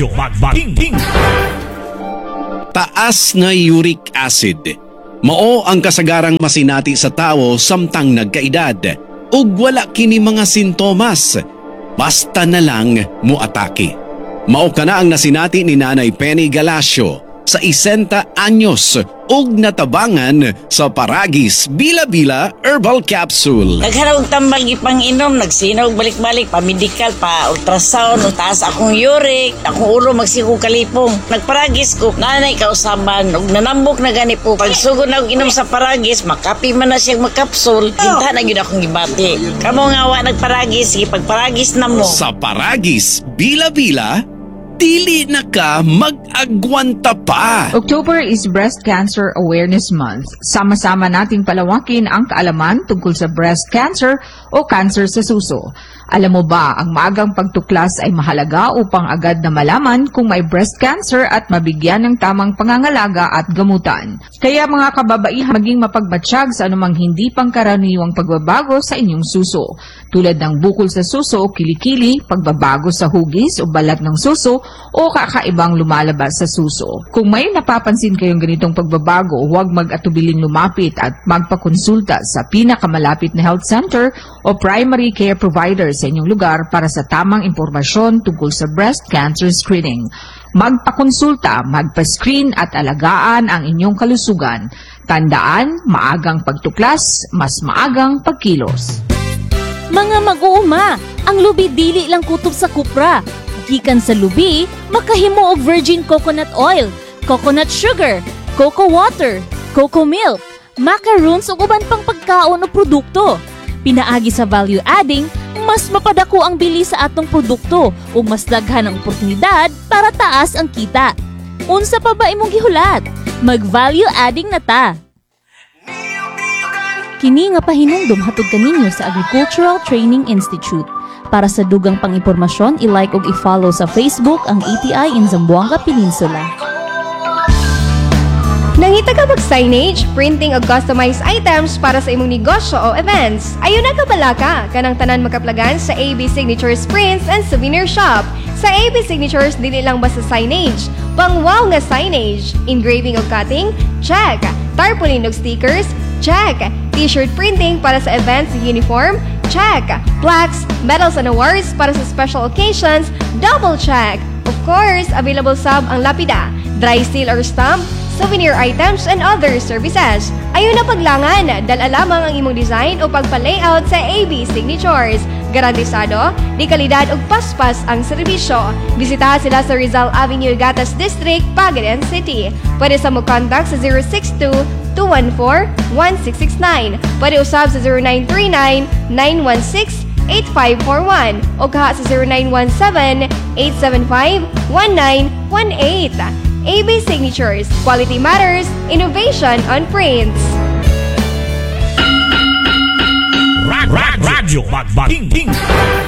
Magbating. Taas na uric acid. Mao ang kasagarang masinati sa tao samtang nagkaedad. Ug wala kini mga sintomas. Basta na lang muatake. Mao kana ang nasinati ni Nanay Penny Galacio sa 60 anyos ug natabangan sa Paragis Bila-Bila Herbal Capsule. Nagharap tambal gipang inom, nagsinog balik-balik, pa-medical, pa-ultrasound, taas akong uric, akong ulo magsigo kalipong. Nagparagis ko, nanay kausaban, ug nanambok na gani po. Pagsugod na inom sa Paragis, makapi man na siyang makapsul, hinta na yun akong gibati. Kamo nga wa nagparagis, sige pagparagis na mo. Sa Paragis Bila-Bila, dili na ka mag-agwanta pa. October is Breast Cancer Awareness Month. Sama-sama nating palawakin ang kaalaman tungkol sa breast cancer o cancer sa suso. Alam mo ba, ang maagang pagtuklas ay mahalaga upang agad na malaman kung may breast cancer at mabigyan ng tamang pangangalaga at gamutan. Kaya mga kababaihan, maging mapagmatsyag sa anumang hindi pangkaraniwang pagbabago sa inyong suso. Tulad ng bukol sa suso o kilikili, pagbabago sa hugis o balat ng suso, o kakaibang lumalabas sa suso. Kung may napapansin kayong ganitong pagbabago, huwag mag-atubiling lumapit at magpakonsulta sa pinakamalapit na health center o primary care provider sa inyong lugar para sa tamang impormasyon tungkol sa breast cancer screening. Magpakonsulta, magpa-screen at alagaan ang inyong kalusugan. Tandaan, maagang pagtuklas, mas maagang pagkilos. Mga mag-uuma, ang lubi dili lang kutob sa kupra. Gikan sa lubi, makahimo og virgin coconut oil, coconut sugar, cocoa water, cocoa milk, macaroons ug uban pang pagkaon o produkto. Pinaagi sa value adding, mas mapadako ang bili sa atong produkto ug mas daghan ang oportunidad para taas ang kita. Unsa pa ba imong gihulat? Mag-value adding na ta. Kini nga pahinumdom hatod kaninyo sa Agricultural Training Institute. Para sa dugang pang-impormasyon, i-like ug i-follow sa Facebook ang ATI in Zamboanga Peninsula. Nangita ka mag-signage, printing o customized items para sa imong negosyo o events. Ayon na kabalaka, kanang tanan makaplagan sa AB Signatures Prints and Souvenir Shop. Sa AB Signatures, dili lang basta signage, pang-wow nga signage. Engraving o cutting? Check. Tarpaulin o stickers? Check. T-shirt printing para sa events uniform? Check. Plaques, medals and awards para sa special occasions? Double check. Of course, available sab ang lapida, dry seal or stamp, souvenir items, and other services. Ayun na paglangan, dala lamang ang imong design o pagpa-layout sa AB Signatures. Garantisado, di kalidad ug paspas ang serbisyo. Bisitahan sila sa Rizal Avenue, Gatas District, Pagadan City. Pwede sa mo contact sa 062-214-1669. Pwede usab sa 0939-916-8541 o kaha sa 0917-875-1918. AB Signatures, quality matters, innovation on prints. Radyo Magbating.